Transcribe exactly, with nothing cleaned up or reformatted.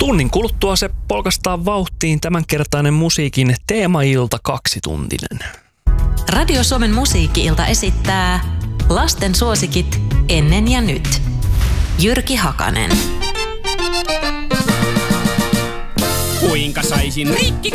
Tunnin kuluttua se polkastaa vauhtiin tämänkertainen musiikin teemailta kaksituntinen. Radio Suomen musiikki-ilta esittää lasten suosikit ennen ja nyt. Jyrki Hakanen. Kuinka saisin rikki